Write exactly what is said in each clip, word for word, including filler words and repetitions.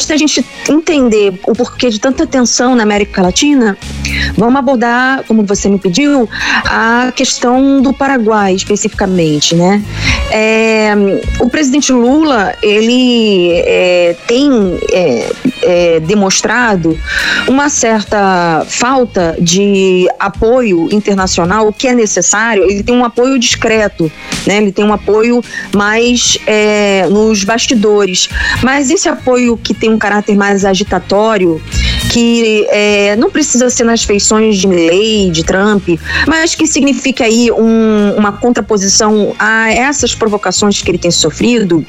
Mas se a gente entender o porquê de tanta tensão na América Latina, vamos abordar, como você me pediu, a questão do Paraguai especificamente, né? É, o presidente Lula, ele é, tem é, é, demonstrado uma certa falta de apoio internacional, o que é necessário. Ele tem um apoio discreto, né? Ele tem um apoio mais é, nos bastidores, mas esse apoio que tem um caráter mais agitatório, que é, não precisa ser nas feições de Milei, de Trump, mas que significa aí um, uma contraposição a essas provocações que ele tem sofrido,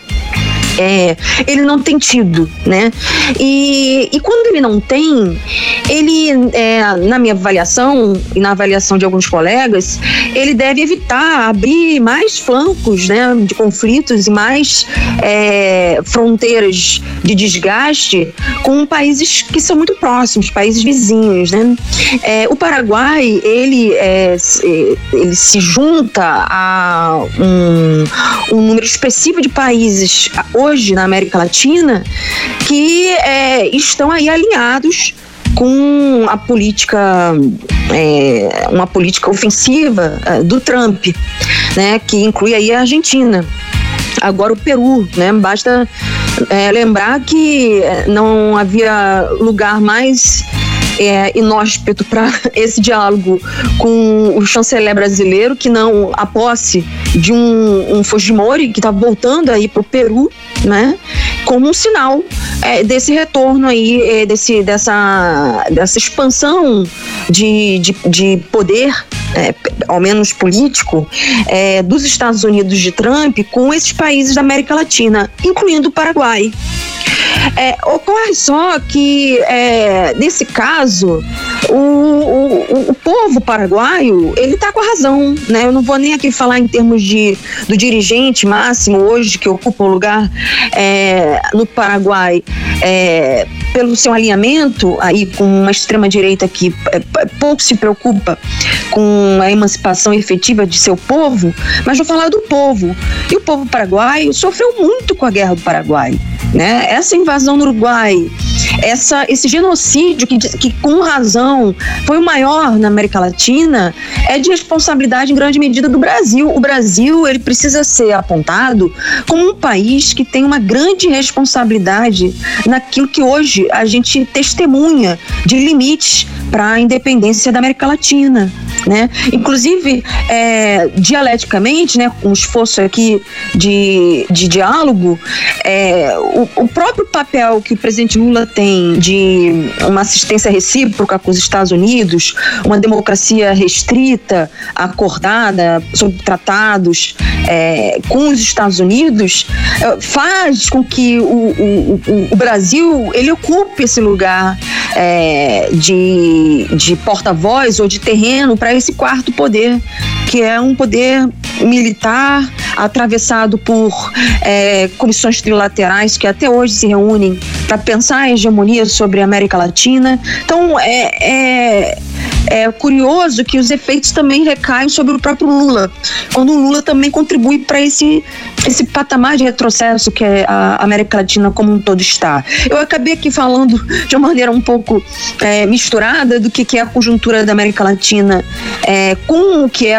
é, ele não tem tido, né? E, e quando ele não tem, ele, é, na minha avaliação e na avaliação de alguns colegas, ele deve evitar abrir mais flancos, né, de conflitos e mais é, fronteiras de desgaste com países que são muito próximos, países vizinhos, né? É, o Paraguai, ele, é, ele se junta a um, um número expressivo de países hoje na América Latina que é, estão aí alinhados com a política, é, uma política ofensiva é, do Trump, né, que inclui aí a Argentina, agora o Peru, né? Basta é, lembrar que não havia lugar mais É, inóspito para esse diálogo com o chanceler brasileiro que não a posse de um, um Fujimori que está voltando aí para o Peru, né, como um sinal é, desse retorno aí, é, desse, dessa, dessa expansão de, de, de poder, é, ao menos político, é, dos Estados Unidos de Trump com esses países da América Latina, incluindo o Paraguai. É, ocorre só que, é, nesse caso, o, o, o povo paraguaio, ele está com a razão, né? Eu não vou nem aqui falar em termos de, do dirigente máximo hoje que ocupa o lugar é, no Paraguai, é, pelo seu alinhamento aí com uma extrema-direita que é, pouco se preocupa com a emancipação efetiva de seu povo, mas vou falar do povo. E o povo paraguaio sofreu muito com a Guerra do Paraguai, né? Essa invasão no Uruguai, essa, esse genocídio que, que com razão foi o maior na América Latina, é de responsabilidade em grande medida do Brasil. O Brasil, ele precisa ser apontado como um país que tem uma grande responsabilidade naquilo que hoje a gente testemunha de limites para a independência da América Latina, né? Inclusive, é, dialeticamente, né, um esforço aqui de, de diálogo, é, o, o próprio papel que o presidente Lula tem de uma assistência recíproca com os Estados Unidos, uma democracia restrita, acordada sobre tratados é, com os Estados Unidos, é, faz com que o, o, o, o Brasil ele ocupe esse lugar é, de, de porta-voz ou de terreno para esse quarto poder, que é um poder militar atravessado por é, comissões trilaterais que até hoje se reúnem para pensar a hegemonia sobre a América Latina. Então é, é, é curioso que os efeitos também recaem sobre o próprio Lula, quando o Lula também contribui para esse, esse patamar de retrocesso que a América Latina como um todo está. Eu acabei aqui falando de uma maneira um pouco é, misturada do que, que é a conjuntura da América Latina é, com o que é